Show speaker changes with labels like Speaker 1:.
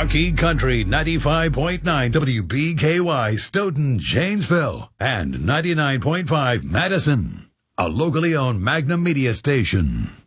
Speaker 1: Marquee Country 95.9 WBKY Stoughton, Janesville, and 99.5 Madison. A locally owned Magnum Media station.